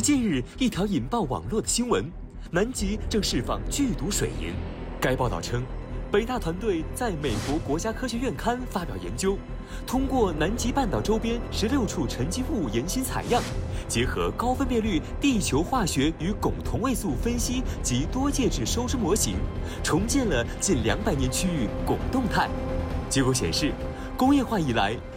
近日，一条引爆网络的新闻：南极正释放剧毒水银。该报道称，北大团队在美国国家科学院刊发表研究，通过南极半岛周边16处沉积物岩芯采样，结合高分辨率地球化学与汞同位素分析及多介质收支模型，重建了近200年区域汞动态。结果显示，工业化以来，